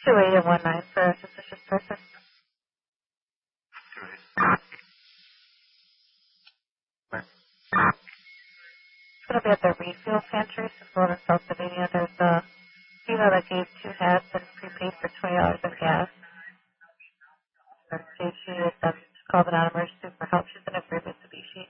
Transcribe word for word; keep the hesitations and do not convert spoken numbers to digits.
two eight and one nine for a suspicious person. It's going to be at the refuel pantry, Florida, South Slovenia. There's a female that gave two hats and prepaid for twenty dollars in gas. She is um, called an emergency for help. She's in a free Mitsubishi.